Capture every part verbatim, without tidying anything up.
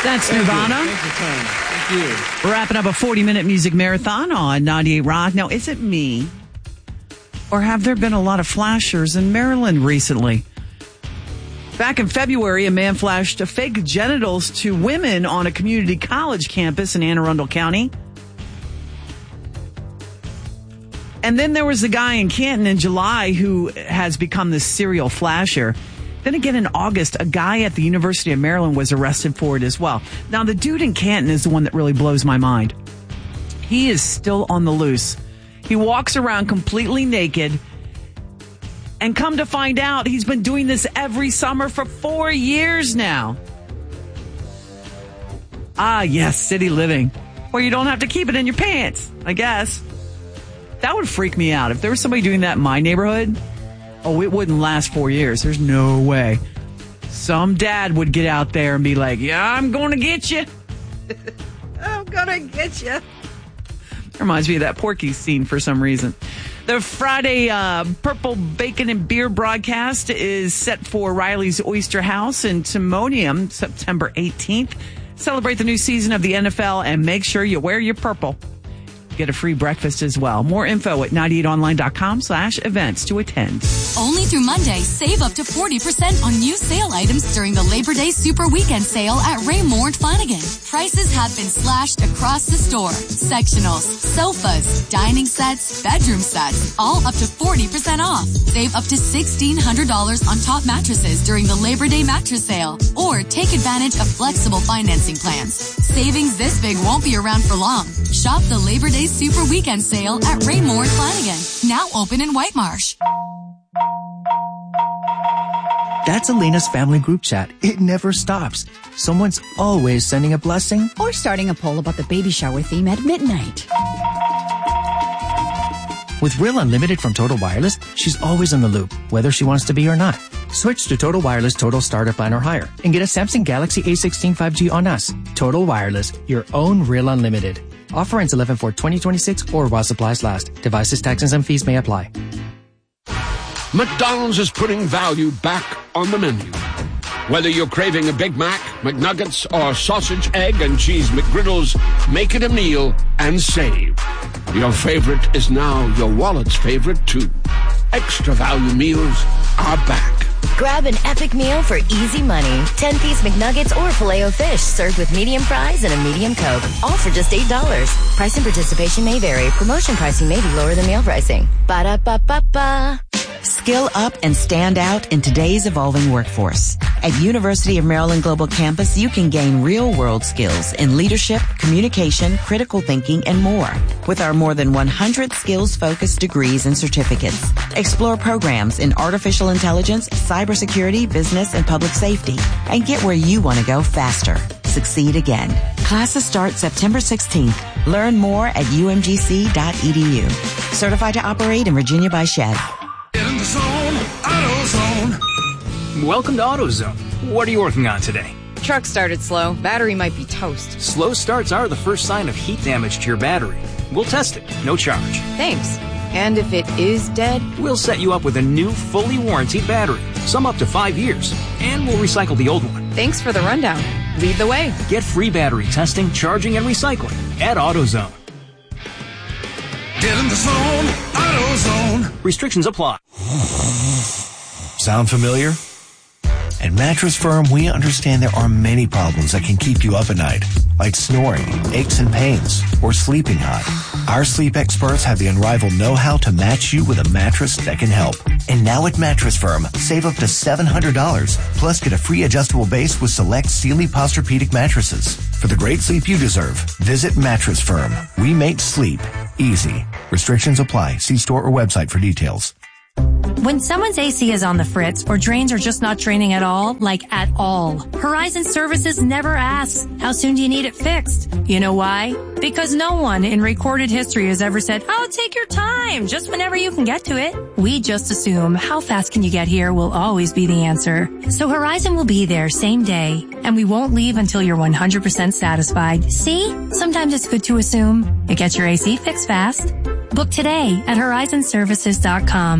That's Nirvana. Thank you. Thank you. We're wrapping up a forty-minute music marathon on ninety-eight Rock. Now, is it me? Or have there been a lot of flashers in Maryland recently? Back in February, a man flashed fake genitals to women on a community college campus in Anne Arundel County. And then there was a guy in Canton in July who has become this serial flasher. Then again in August, a guy at the University of Maryland was arrested for it as well. Now, the dude in Canton is the one that really blows my mind. He is still on the loose. He walks around completely naked. And come to find out, he's been doing this every summer for four years now. Ah, yes, city living. Where you don't have to keep it in your pants, I guess. That would freak me out. If there was somebody doing that in my neighborhood, oh, it wouldn't last four years. There's no way. Some dad would get out there and be like, yeah, I'm going to get you. I'm going to get you. Reminds me of that Porky scene for some reason. The Friday uh, Purple Bacon and Beer broadcast is set for Riley's Oyster House in Timonium, September eighteenth. Celebrate the new season of the N F L and make sure you wear your purple. Get a free breakfast as well. More info at ninety-eight online dot com slash events to attend. Only through Monday, save up to forty percent on new sale items during the Labor Day Super Weekend sale at Raymore and Flanagan. Prices have been slashed across the store. Sectionals, sofas, dining sets, bedroom sets, all up to forty percent off. Save up to sixteen hundred dollars on top mattresses during the Labor Day mattress sale. Or take advantage of flexible financing plans. Savings this big won't be around for long. Shop the Labor Day Super Weekend sale at Raymore and Flanagan. Now open in White Marsh. That's Elena's family group chat. It never stops. Someone's always sending a blessing or starting a poll about the baby shower theme at midnight. With Real Unlimited from Total Wireless, she's always in the loop, whether she wants to be or not. Switch to Total Wireless Total Starter Plan or higher and get a Samsung Galaxy A sixteen five G on us. Total Wireless, your own Real Unlimited. Offer ends eleven four twenty twenty-six or while supplies last. Devices, taxes, and fees may apply. McDonald's is putting value back on the menu. Whether you're craving a Big Mac, McNuggets, or sausage, egg, and cheese McGriddles, make it a meal and save. Your favorite is now your wallet's favorite, too. Extra value meals are back. Grab an epic meal for easy money. ten-piece McNuggets or Filet-O-Fish served with medium fries and a medium Coke. All for just eight dollars. Price and participation may vary. Promotion pricing may be lower than meal pricing. Ba-da-ba-ba-ba. Skill up and stand out in today's evolving workforce. At University of Maryland Global Campus, you can gain real-world skills in leadership, communication, critical thinking, and more. With our more than one hundred skills-focused degrees and certificates. Explore programs in artificial intelligence, cybersecurity, business, and public safety. And get where you want to go faster. Succeed again. Classes start September sixteenth. Learn more at u m g c dot e d u. Certified to operate in Virginia by S H E D. In the zone, AutoZone. Welcome to AutoZone. What are you working on today? Truck started slow. Battery might be toast. Slow starts are the first sign of heat damage to your battery. We'll test it. No charge. Thanks. And if it is dead? We'll set you up with a new, fully warranted battery. Some up to five years. And we'll recycle the old one. Thanks for the rundown. Lead the way. Get free battery testing, charging, and recycling at AutoZone. Get in the zone, AutoZone. Restrictions apply. Sound familiar? At Mattress Firm, we understand there are many problems that can keep you up at night, like snoring, aches and pains, or sleeping hot. Our sleep experts have the unrivaled know-how to match you with a mattress that can help. And now at Mattress Firm, save up to seven hundred dollars, plus get a free adjustable base with select Sealy Posturepedic mattresses. For the great sleep you deserve, visit Mattress Firm. We make sleep easy. Restrictions apply. See store or website for details. When someone's A C is on the fritz or drains are just not draining at all, like at all, Horizon Services never asks, how soon do you need it fixed? You know why? Because no one in recorded history has ever said, oh, take your time, just whenever you can get to it. We just assume how fast can you get here will always be the answer. So Horizon will be there same day, and we won't leave until you're one hundred percent satisfied. See? Sometimes it's good to assume. It gets your A C fixed fast. Book today at horizon services dot com.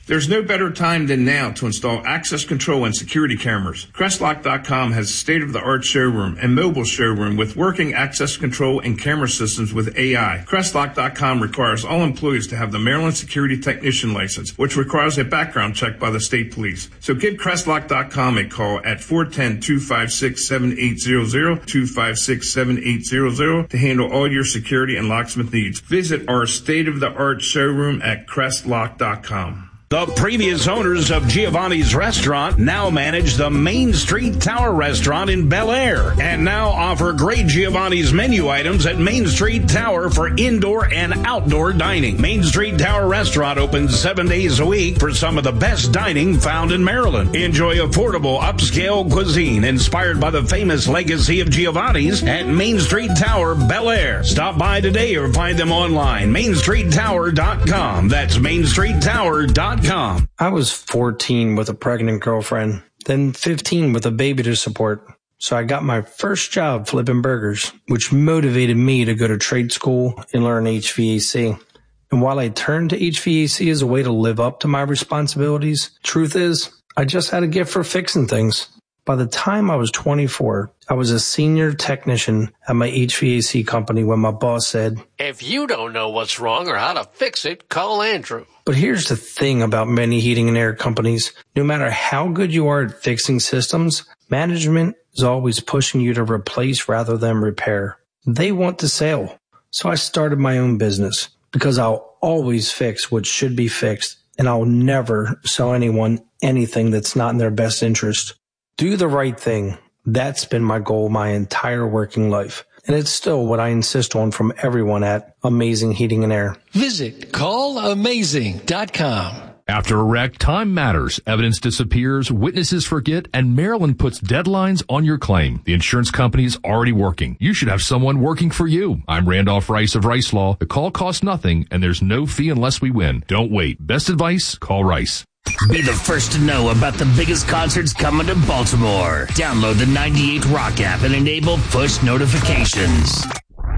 There's no better time than now to install access control and security cameras. Crestlock dot com has a state-of-the-art showroom and mobile showroom with working access control and camera systems with A I. Crestlock dot com requires all employees to have the Maryland Security Technician license, which requires a background check by the state police. So give Crestlock dot com a call at four one zero, two five six, seven eight zero zero, two five six, seven eight zero zero to handle all your security and locksmith needs. Visit our state-of-the-art showroom at Crestlock dot com. The previous owners of Giovanni's Restaurant now manage the Main Street Tower Restaurant in Bel Air and now offer great Giovanni's menu items at Main Street Tower for indoor and outdoor dining. Main Street Tower Restaurant opens seven days a week for some of the best dining found in Maryland. Enjoy affordable upscale cuisine inspired by the famous legacy of Giovanni's at Main Street Tower, Bel Air. Stop by today or find them online, main street tower dot com. That's main street tower dot com. I was fourteen with a pregnant girlfriend, then fifteen with a baby to support. So I got my first job flipping burgers, which motivated me to go to trade school and learn H V A C. And while I turned to H V A C as a way to live up to my responsibilities, truth is, I just had a gift for fixing things. By the time I was twenty-four, I was a senior technician at my H V A C company when my boss said, "If you don't know what's wrong or how to fix it, call Andrew." But here's the thing about many heating and air companies. No matter how good you are at fixing systems, management is always pushing you to replace rather than repair. They want the sale. So I started my own business because I'll always fix what should be fixed, and I'll never sell anyone anything that's not in their best interest. Do the right thing. That's been my goal my entire working life. And it's still what I insist on from everyone at Amazing Heating and Air. Visit call amazing dot com. After a wreck, time matters. Evidence disappears, witnesses forget, and Maryland puts deadlines on your claim. The insurance company is already working. You should have someone working for you. I'm Randolph Rice of Rice Law. The call costs nothing, and there's no fee unless we win. Don't wait. Best advice? Call Rice. Be the first to know about the biggest concerts coming to Baltimore. Download the ninety-eight Rock app and enable push notifications.